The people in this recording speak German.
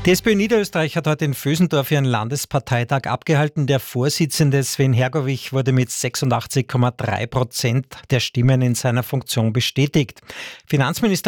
Die SPÖ Niederösterreich hat heute in Vösendorf ihren Landesparteitag abgehalten. Der Vorsitzende Sven Hergovich wurde mit 86,3% der Stimmen in seiner Funktion bestätigt. Finanzminister